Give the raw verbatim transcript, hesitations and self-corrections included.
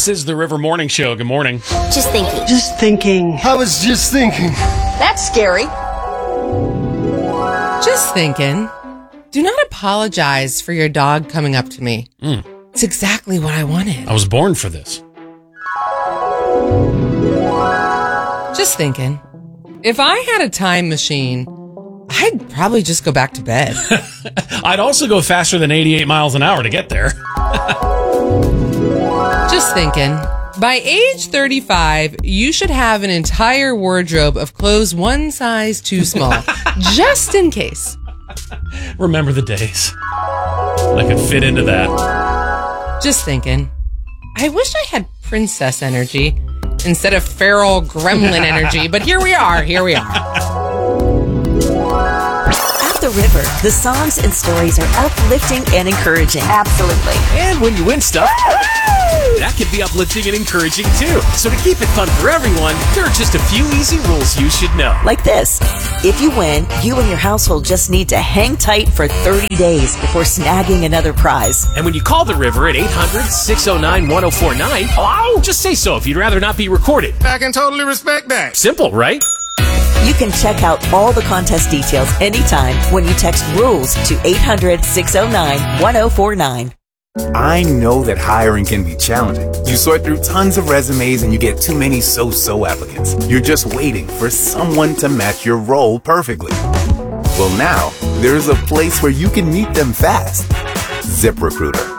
This is the River Morning Show. Good morning. Just thinking. Just thinking. I was just thinking. That's scary. Just thinking. Do not apologize for your dog coming up to me. Mm. It's exactly what I wanted. I was born for this. Just thinking. If I had a time machine, I'd probably just go back to bed. I'd also go faster than eighty-eight miles an hour to get there. Just thinking. By age thirty-five, you should have an entire wardrobe of clothes one size too small, just in case. Remember the days. I could fit into that. Just thinking. I wish I had princess energy instead of feral gremlin energy, but here we are, here we are. At the River, the songs and stories are uplifting and encouraging. Absolutely. And when you win stuff, that can be uplifting and encouraging too. So to keep it fun for everyone, there are just a few easy rules you should know. Like this. If you win, you and your household just need to hang tight for thirty days before snagging another prize. And when you call the River at eight hundred, six oh nine, one oh four nine, hello? Just say so if you'd rather not be recorded. I can totally respect that. Simple, right? You can check out all the contest details anytime when you text RULES to eight hundred, six oh nine, one oh four nine. I know that hiring can be challenging. You sort through tons of resumes and you get too many so-so applicants. You're just waiting for someone to match your role perfectly. Well, now, there's a place where you can meet them fast. ZipRecruiter.